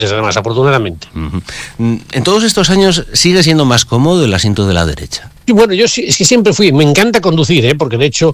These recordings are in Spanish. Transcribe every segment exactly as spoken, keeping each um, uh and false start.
además, afortunadamente. Uh-huh. En todos estos años, ¿sigue siendo más cómodo el asiento de la derecha? Y bueno, yo sí, es que siempre fui, me encanta conducir, ¿eh? Porque de hecho,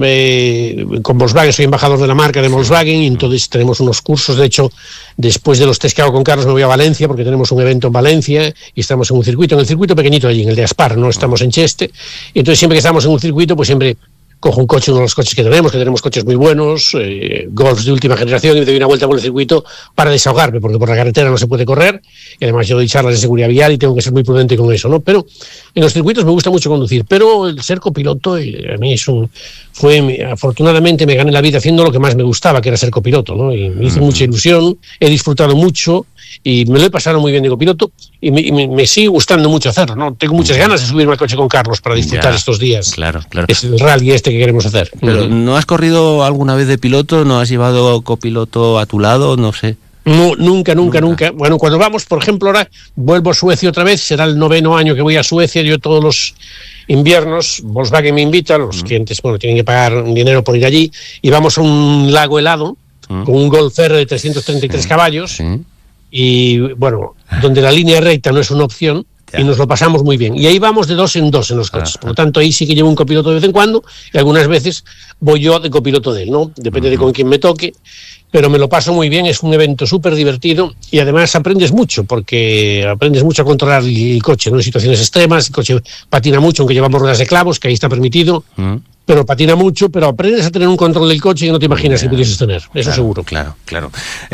eh, con Volkswagen soy embajador de la marca de Volkswagen, y entonces tenemos unos cursos. De hecho, después de los test que hago con Carlos me voy a Valencia, porque tenemos un evento en Valencia y estamos en un circuito, en el circuito pequeñito allí, en el de Aspar, no estamos en Cheste, y entonces siempre que estamos en un circuito, pues siempre cojo un coche, uno de los coches que tenemos, que tenemos coches muy buenos, eh, Golfs de última generación, y me doy una vuelta por el circuito para desahogarme, porque por la carretera no se puede correr, y además yo doy charlas de seguridad vial y tengo que ser muy prudente con eso, ¿no? Pero en los circuitos me gusta mucho conducir, pero el ser copiloto, a mí es un, fue, afortunadamente me gané la vida haciendo lo que más me gustaba, que era ser copiloto, ¿no? Y me hizo mucha ilusión, he disfrutado mucho, y me lo he pasado muy bien de copiloto, y me, y me, me sigue gustando mucho hacerlo, ¿no? Tengo muchas ganas de subirme al coche con Carlos para disfrutar ya, estos días. Claro, claro. Es el rally este que queremos hacer. Pero uh-huh. ¿no has corrido alguna vez de piloto? ¿No has llevado copiloto a tu lado? No sé. No, nunca, nunca, nunca, nunca. Bueno, cuando vamos, por ejemplo, ahora vuelvo a Suecia otra vez, será el noveno año que voy a Suecia, yo todos los inviernos, Volkswagen me invita, los uh-huh. clientes, bueno, tienen que pagar dinero por ir allí, y vamos a un lago helado, uh-huh. con un Golf R de trescientos treinta y tres uh-huh. caballos, uh-huh. y bueno, donde la línea recta no es una opción, ya. Y nos lo pasamos muy bien. Y ahí vamos de dos en dos en los coches. Ah, por lo tanto, ahí sí que llevo un copiloto de vez en cuando, y algunas veces voy yo de copiloto de él, ¿no? Depende uh-huh. de con quién me toque, pero me lo paso muy bien, es un evento súper divertido, y además aprendes mucho, porque aprendes mucho a controlar el coche, ¿no? En situaciones extremas, el coche patina mucho, aunque llevamos ruedas de clavos, que ahí está permitido, uh-huh. pero patina mucho, pero aprendes a tener un control del coche que no te imaginas que pudieses tener, eso claro, seguro. Claro, claro.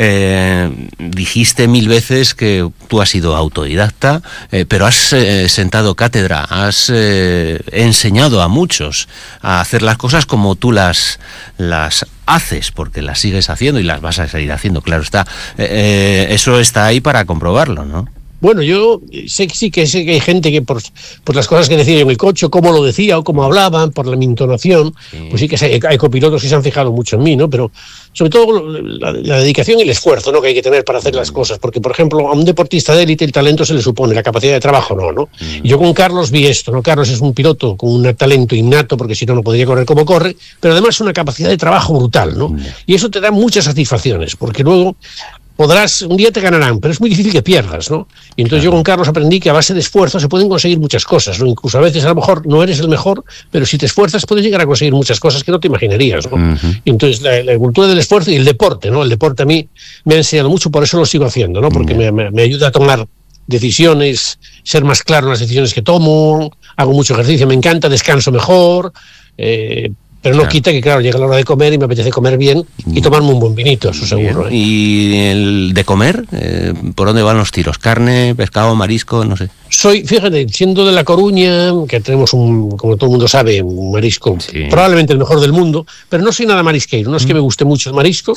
Eh, dijiste mil veces que tú has sido autodidacta, eh, pero has eh, sentado cátedra, has eh, enseñado a muchos a hacer las cosas como tú las, las haces, porque las sigues haciendo y las vas a seguir haciendo, claro está. Eh, eso está ahí para comprobarlo, ¿no? Bueno, yo sé que sí que sé que hay gente que por, por las cosas que decía yo en el coche, cómo lo decía o cómo hablaban, por la mi entonación, sí. pues sí que sé, hay copilotos que se han fijado mucho en mí, ¿no? Pero sobre todo la, la dedicación y el esfuerzo, ¿no? que hay que tener para hacer las cosas, porque por ejemplo a un deportista de élite el talento se le supone, la capacidad de trabajo no, ¿no? Mm. Y yo con Carlos vi esto, ¿no? Carlos es un piloto con un talento innato, porque si no no podría correr como corre, pero además una capacidad de trabajo brutal, ¿no? Mm. Y eso te da muchas satisfacciones, porque luego podrás, un día te ganarán, pero es muy difícil que pierdas, ¿no? Y entonces claro. yo con Carlos aprendí que a base de esfuerzo se pueden conseguir muchas cosas, ¿no? Incluso a veces a lo mejor no eres el mejor, pero si te esfuerzas puedes llegar a conseguir muchas cosas que no te imaginarías, ¿no? Uh-huh. Y entonces la, la cultura del esfuerzo y el deporte, ¿no? El deporte a mí me ha enseñado mucho, por eso lo sigo haciendo, ¿no? Porque uh-huh. me, me, me ayuda a tomar decisiones, ser más claro en las decisiones que tomo, hago mucho ejercicio, me encanta, descanso mejor, eh, pero no claro. quita que, claro, llega la hora de comer y me apetece comer bien y tomarme un buen vinito, eso seguro. ¿eh? ¿Y el de comer? Eh, ¿Por dónde van los tiros? ¿Carne, pescado, marisco? No sé. Soy, fíjate, siendo de La Coruña, que tenemos un, como todo el mundo sabe, un marisco sí. probablemente el mejor del mundo, pero no soy nada marisqueiro, no es mm. que me guste mucho el marisco.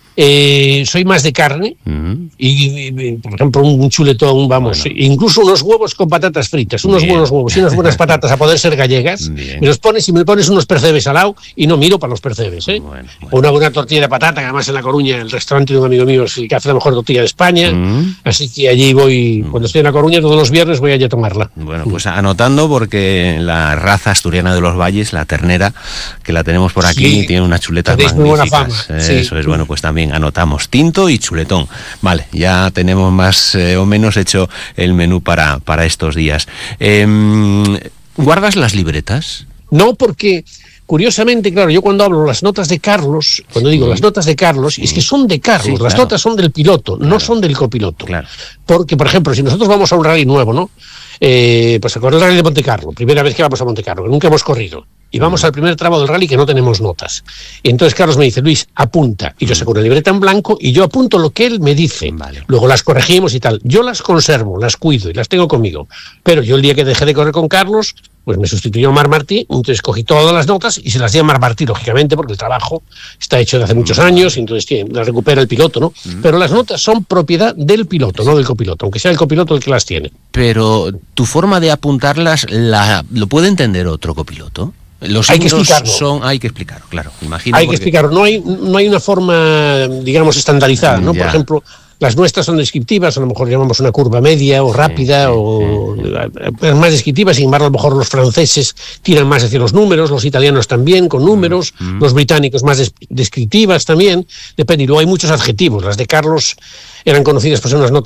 Eh, soy más de carne uh-huh. y, y, por ejemplo, un chuletón, vamos, bueno. incluso unos huevos con patatas fritas, unos Bien. buenos huevos y unas buenas patatas a poder ser gallegas, Bien. me los pones y me pones unos percebes al lado y no miro para los percebes, ¿eh? Bueno, bueno. O una buena tortilla de patata, que además en La Coruña, el restaurante de un amigo mío es el que hace la mejor tortilla de España, uh-huh. así que allí voy, uh-huh. cuando estoy en La Coruña todos los viernes voy allí a tomarla. Bueno, pues anotando, porque la raza asturiana de los valles, la ternera, que la tenemos por aquí, sí. tiene unas chuletas magníficas. Muy buena fama. Eso sí. es, bueno, pues también anotamos tinto y chuletón. Vale, ya tenemos más eh, o menos hecho el menú para, para estos días. Eh, ¿Guardas las libretas? No, porque curiosamente, claro, yo cuando hablo las notas de Carlos, cuando digo sí. las notas de Carlos, sí. es que son de Carlos, sí, las claro. notas son del piloto, claro. no son del copiloto. Claro. Porque, por ejemplo, si nosotros vamos a un rally nuevo, ¿no? Eh, pues a correr el rally de Monte Carlo, primera vez que vamos a Monte Carlo, que nunca hemos corrido, y vamos al primer tramo del rally que no tenemos notas. Y entonces Carlos me dice, Luis, apunta. Y yo saco una libreta en blanco y yo apunto lo que él me dice. Vale. Luego las corregimos y tal. Yo las conservo, las cuido y las tengo conmigo. Pero yo el día que dejé de correr con Carlos, pues me sustituyó Mar Martí, entonces cogí todas las notas y se las di a Mar Martí, lógicamente, porque el trabajo está hecho de hace muchos años y entonces ¿qué? Las recupera el piloto, ¿no? Mm. Pero las notas son propiedad del piloto, no del copiloto, aunque sea el copiloto el que las tiene. Pero tu forma de apuntarlas, la, ¿lo puede entender otro copiloto? Los hay que explicarlo. Son, hay que explicarlo, claro. Imagino hay porque... que explicarlo. No hay, no hay una forma, digamos, estandarizada, ¿no? Ya. Por ejemplo, Las nuestras son descriptivas, a lo mejor llamamos una curva media o rápida, sí, sí, o sí, sí. más descriptivas. Sin embargo, a lo mejor los franceses tiran más hacia los números, los italianos también con números, mm-hmm. los británicos más des- descriptivas también, depende. Y luego hay muchos adjetivos. Las de Carlos eran conocidas por ser unas notas